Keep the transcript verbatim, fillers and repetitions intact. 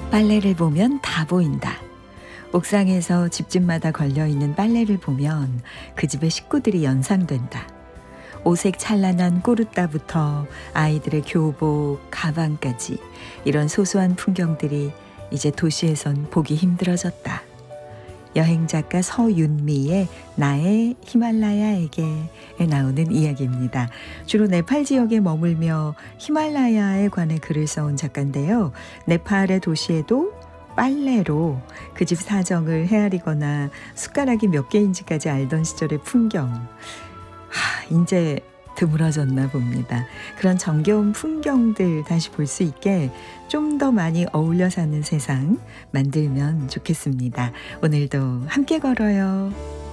빨래를 보면 다 보인다. 옥상에서 집집마다 걸려있는 빨래를 보면 그 집의 식구들이 연상된다. 오색 찬란한 꼬르따부터 아이들의 교복, 가방까지 이런 소소한 풍경들이 이제 도시에선 보기 힘들어졌다. 여행작가 서윤미의 나의 히말라야에게에 나오는 이야기입니다. 주로 네팔 지역에 머물며 히말라야에 관해 글을 써온 작가인데요. 네팔의 도시에도 빨래로 그 집 사정을 헤아리거나 숟가락이 몇 개인지까지 알던 시절의 풍경. 하, 이제 드물어졌나 봅니다. 그런 정겨운 풍경들 다시 볼 수 있게 좀 더 많이 어울려 사는 세상 만들면 좋겠습니다. 오늘도 함께 걸어요.